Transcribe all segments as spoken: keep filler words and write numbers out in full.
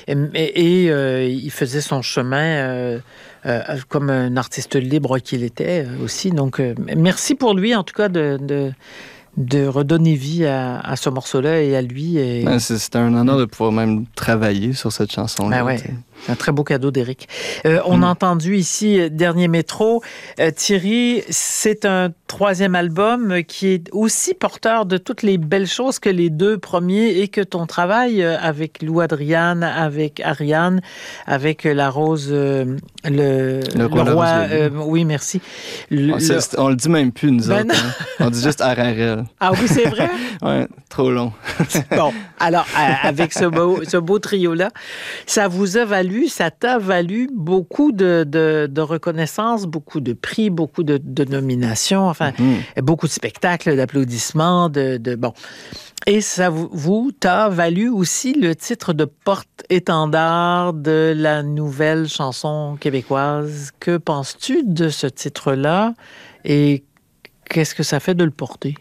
Et, et, et euh, il faisait son chemin euh, euh, comme un artiste libre qu'il était euh, aussi. Donc, euh, merci pour lui, en tout cas, de... de de redonner vie à, à ce morceau-là et à lui. Et... Ben, c'est, c'était un honneur de pouvoir même travailler sur cette chanson-là. Ben ouais, c'est un très beau cadeau d'Éric. Euh, on mm. a entendu ici Dernier métro. Euh, Thierry, c'est un troisième album qui est aussi porteur de toutes les belles choses que les deux premiers et que ton travail avec Lou Adriane, avec Ariane, avec La Rose, euh, le, le roi. Le roi euh, oui, merci. Le, on, le... on le dit même plus, nous ben autres. Hein. On dit juste R R L. Ah oui, c'est vrai? Oui, trop long. Bon, alors, avec ce beau, ce beau trio-là, ça vous a valu, ça t'a valu beaucoup de, de, de reconnaissance, beaucoup de prix, beaucoup de, de nominations, enfin, mm-hmm. beaucoup de spectacles, d'applaudissements, de, de bon. Et ça vous, vous t'a valu aussi le titre de porte-étendard de la nouvelle chanson québécoise. Que penses-tu de ce titre-là et qu'est-ce que ça fait de le porter?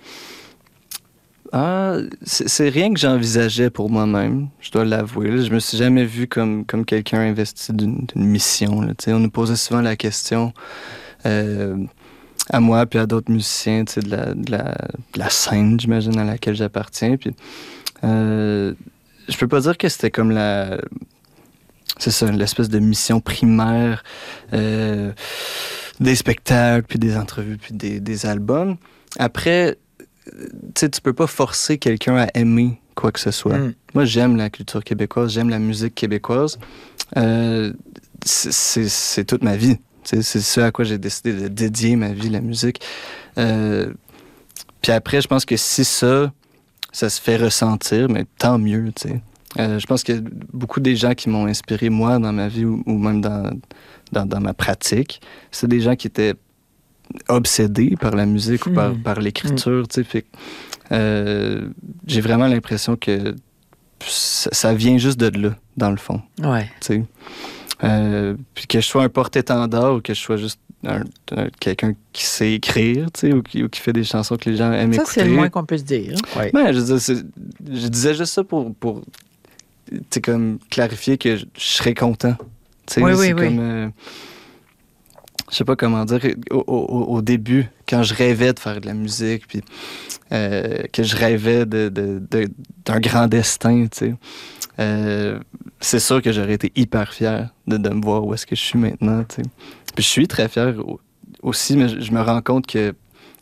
Ah, c'est, c'est rien que j'envisageais pour moi-même, je dois l'avouer. Là. Je me suis jamais vu comme, comme quelqu'un investi d'une, d'une mission. Là. On nous posait souvent la question, euh, à moi puis à d'autres musiciens de la, de, la, de la scène, j'imagine, à laquelle j'appartiens. Puis, euh, je peux pas dire que c'était comme la... C'est ça, l'espèce de mission primaire, euh, des spectacles, puis des entrevues, puis des, des albums. Après... Tu sais, tu peux pas forcer quelqu'un à aimer quoi que ce soit. Mm. Moi, j'aime la culture québécoise, j'aime la musique québécoise. Euh, c'est, c'est, c'est toute ma vie. C'est, c'est ce à quoi j'ai décidé de dédier ma vie, la musique. Euh, puis après, je pense que si ça, ça se fait ressentir, mais tant mieux, tu sais. Euh, je pense qu'il y a beaucoup des gens qui m'ont inspiré, moi, dans ma vie ou, ou même dans, dans, dans ma pratique. C'est des gens qui étaient obsédé par la musique mmh. ou par, par l'écriture, mmh. tu sais, fait euh, j'ai vraiment l'impression que ça, ça vient juste de là, dans le fond. Ouais. Tu sais. Euh, puis que je sois un porte-étendard ou que je sois juste un, un, quelqu'un qui sait écrire, tu sais, ou qui, ou qui fait des chansons que les gens aiment ça, écouter. Ça, c'est le moins qu'on peut se dire. Ouais. Ben, je, disais, c'est, je disais juste ça pour, pour tu sais, comme clarifier que je, je serais content. Tu sais, oui, c'est oui, comme... oui. Euh, je sais pas comment dire, au, au, au début, quand je rêvais de faire de la musique, puis euh, que je rêvais de, de, de, d'un grand destin, tu sais, euh, c'est sûr que j'aurais été hyper fier de, de me voir où est-ce que je suis maintenant, tu sais. Puis je suis très fier aussi, mais je, je me rends compte que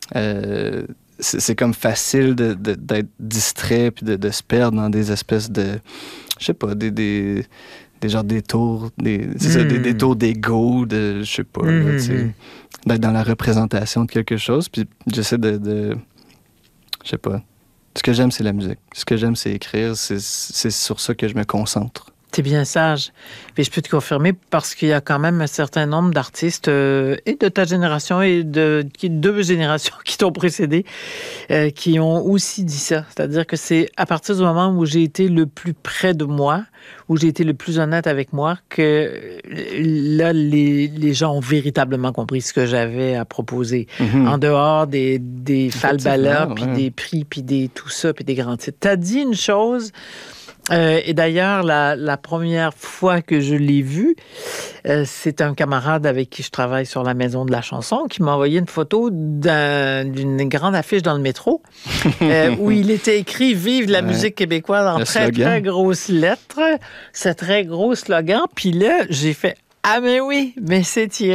euh, c'est, c'est comme facile de, de, d'être distrait, puis de, de se perdre dans des espèces de, je sais pas, des... des des genres des tours, des, c'est mmh. ça, des, des tours d'ego, de, je sais pas, mmh. là, tu sais, d'être dans la représentation de quelque chose, puis j'essaie de, de, je sais pas, ce que j'aime, c'est la musique. Ce que j'aime, c'est écrire, c'est, c'est sur ça que je me concentre. T'es bien sage. Puis je peux te confirmer parce qu'il y a quand même un certain nombre d'artistes euh, et de ta génération et de deux générations qui t'ont précédé euh, qui ont aussi dit ça. C'est-à-dire que c'est à partir du moment où j'ai été le plus près de moi, où j'ai été le plus honnête avec moi, que là, les, les gens ont véritablement compris ce que j'avais à proposer. Mm-hmm. En dehors des, des falbalas, puis ouais. des prix, puis des tout ça, puis des grands titres. T'as dit une chose... Euh, et d'ailleurs, la, la première fois que je l'ai vu, euh, c'est un camarade avec qui je travaille sur la Maison de la chanson qui m'a envoyé une photo d'un, d'une grande affiche dans le métro euh, où il était écrit « Vive la ouais. musique québécoise » en le très, slogan. Très grosses lettres. C'est très gros slogan. Puis là, j'ai fait « Ah, mais oui, mais c'est Thierry. »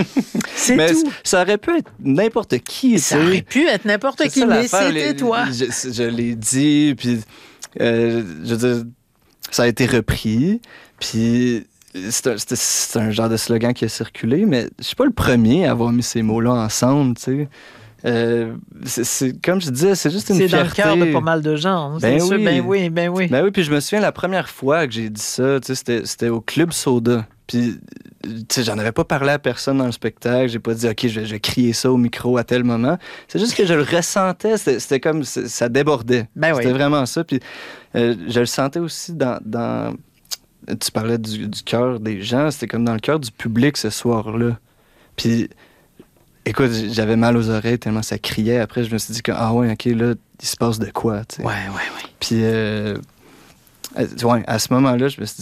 C'est mais tout. Ça aurait pu être n'importe qui. Ça aurait pu être n'importe c'est qui, ça, mais c'était les, toi. Je, je l'ai dit, puis... Euh, je veux dire, ça a été repris, puis c'est un, c'est, c'est un genre de slogan qui a circulé, mais je suis pas le premier à avoir mis ces mots-là ensemble, tu sais. Euh, c'est, c'est, comme je disais, c'est juste une c'est fierté. C'est dans le cœur de pas mal de gens. Ben c'est oui. sûr, ben oui, ben oui. Ben oui, puis je me souviens, la première fois que j'ai dit ça, tu sais, c'était, c'était au Club Soda. Puis, tu sais, j'en avais pas parlé à personne dans le spectacle. J'ai pas dit, OK, je vais, je vais crier ça au micro à tel moment. C'est juste que je le ressentais. C'était, c'était comme, ça débordait. Ben oui. C'était vraiment ça. Puis, euh, je le sentais aussi dans... dans tu parlais du, du cœur des gens. C'était comme dans le cœur du public ce soir-là. Puis, écoute, j'avais mal aux oreilles tellement ça criait. Après, je me suis dit que, ah ouais, OK, là, il se passe de quoi, tu sais. Ouais, ouais, ouais. Puis, euh, ouais, à ce moment-là, je me suis